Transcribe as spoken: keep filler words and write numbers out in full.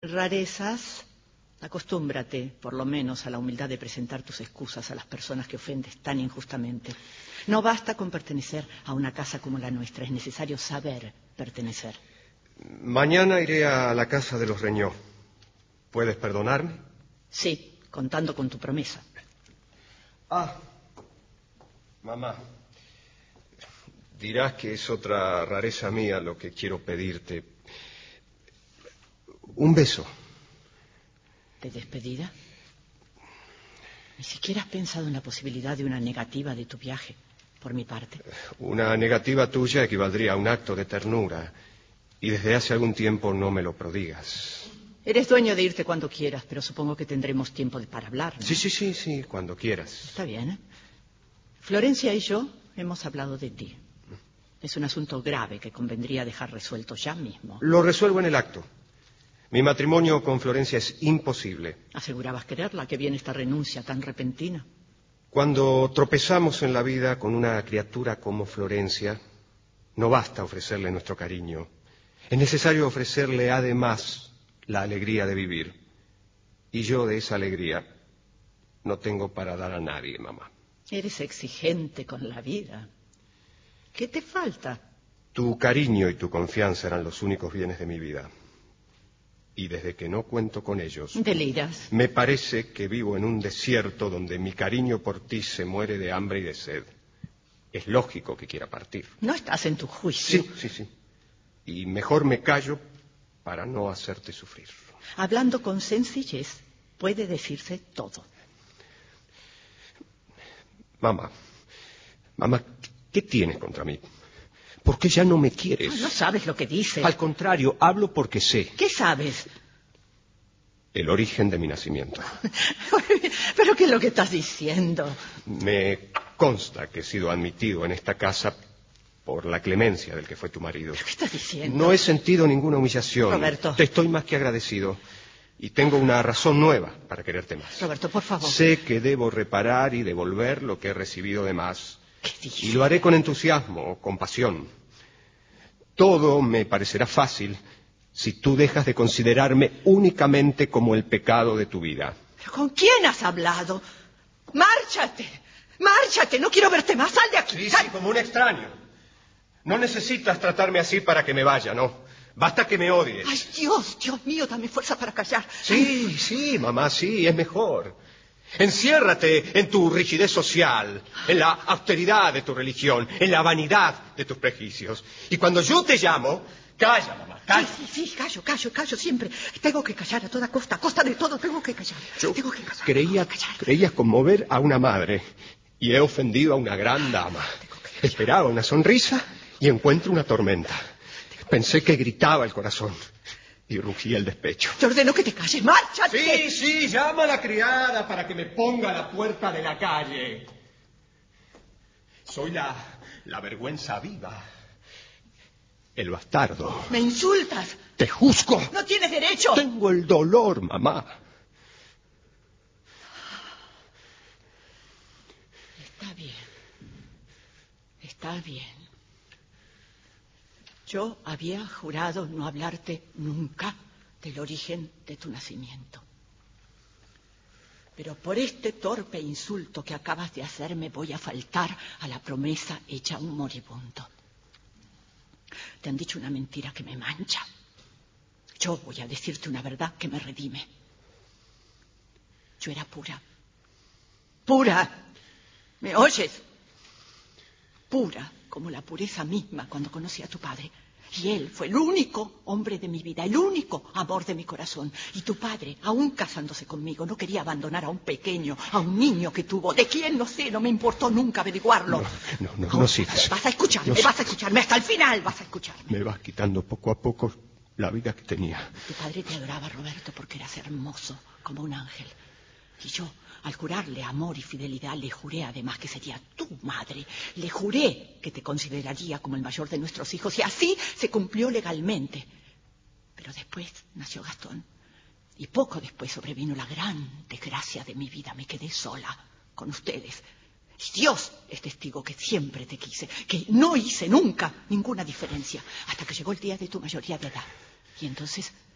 Rarezas, acostúmbrate, por lo menos, a la humildad de presentar tus excusas a las personas que ofendes tan injustamente. No basta con pertenecer a una casa como la nuestra, es necesario saber pertenecer. Mañana iré a la casa de los Reñó. ¿Puedes perdonarme? Sí, contando con tu promesa. Ah, mamá, dirás que es otra rareza mía lo que quiero pedirte. Un beso. ¿De despedida? Ni siquiera has pensado en la posibilidad de una negativa de tu viaje, por mi parte. Una negativa tuya equivaldría a un acto de ternura, y desde hace algún tiempo no me lo prodigas. Eres dueño de irte cuando quieras, pero supongo que tendremos tiempo para hablar, ¿no? Sí, sí, sí, sí, cuando quieras. Está bien, ¿eh? Florencia y yo hemos hablado de ti. Es un asunto grave que convendría dejar resuelto ya mismo. Lo resuelvo en el acto. Mi matrimonio con Florencia es imposible. Asegurabas quererla, que viene esta renuncia tan repentina. Cuando tropezamos en la vida con una criatura como Florencia, no basta ofrecerle nuestro cariño. Es necesario ofrecerle además la alegría de vivir. Y yo de esa alegría no tengo para dar a nadie, mamá. Eres exigente con la vida. ¿Qué te falta? Tu cariño y tu confianza eran los únicos bienes de mi vida. Y desde que no cuento con ellos... Deliras. Me parece que vivo en un desierto donde mi cariño por ti se muere de hambre y de sed. Es lógico que quiera partir. No estás en tu juicio. Sí, sí, sí. Y mejor me callo para no hacerte sufrir. Hablando con sencillez, puede decirse todo. Mamá, mamá, ¿qué tienes contra mí? ¿Por qué ya no me quieres? No sabes lo que dices. Al contrario, hablo porque sé. ¿Qué sabes? El origen de mi nacimiento. ¿Pero qué es lo que estás diciendo? Me consta que he sido admitido en esta casa por la clemencia del que fue tu marido. ¿Pero qué estás diciendo? No he sentido ninguna humillación. Roberto. Te estoy más que agradecido. Y tengo una razón nueva para quererte más. Roberto, por favor. Sé que debo reparar y devolver lo que he recibido de más. ¿Qué dices? Y lo haré con entusiasmo, con pasión. Todo me parecerá fácil si tú dejas de considerarme únicamente como el pecado de tu vida. ¿Pero con quién has hablado? ¡Márchate! ¡Márchate! No quiero verte más. ¡Sal de aquí! Sí, ¡Sal! sí, como un extraño. No necesitas tratarme así para que me vaya, ¿no? Basta que me odies. ¡Ay, Dios! Dios mío, dame fuerza para callar. Sí, sí, mamá, sí, es mejor. Enciérrate en tu rigidez social, en la austeridad de tu religión, en la vanidad de tus prejuicios. Y cuando yo te llamo, calla, mamá, calla. Sí, sí, sí, callo, callo, callo siempre. Tengo que callar a toda costa, a costa de todo, tengo que callar. Yo tengo que callar. creía, callar. creías conmover a una madre y he ofendido a una gran dama. Esperaba una sonrisa y encuentro una tormenta. Pensé que gritaba el corazón y rugía el despecho. Te ordeno que te calles, márchate. Sí, sí, llama a la criada para que me ponga a la puerta de la calle. Soy la, la vergüenza viva. El bastardo. ¿Me insultas? Te juzgo. No tienes derecho. Tengo el dolor, mamá. Está bien. Está bien. Yo había jurado no hablarte nunca del origen de tu nacimiento. Pero por este torpe insulto que acabas de hacerme voy a faltar a la promesa hecha a un moribundo. Te han dicho una mentira que me mancha. Yo voy a decirte una verdad que me redime. Yo era pura. Pura. ¿Me oyes? Pura como la pureza misma cuando conocí a tu padre. Y él fue el único hombre de mi vida, el único amor de mi corazón. Y tu padre, aún casándose conmigo, no quería abandonar a un pequeño, a un niño que tuvo. ¿De quién? No sé, no me importó nunca averiguarlo. No, no, no, no sigas. Vas a escucharme, No, vas a escucharme, hasta el final vas a escucharme. Me vas quitando poco a poco la vida que tenía. Tu padre te adoraba, Roberto, porque eras hermoso, como un ángel. Y yo, al jurarle amor y fidelidad, le juré además que sería tu madre. Le juré que te consideraría como el mayor de nuestros hijos. Y así se cumplió legalmente. Pero después nació Gastón. Y poco después sobrevino la gran desgracia de mi vida. Me quedé sola con ustedes. Y Dios es testigo que siempre te quise. Que no hice nunca ninguna diferencia. Hasta que llegó el día de tu mayoría de edad. Y entonces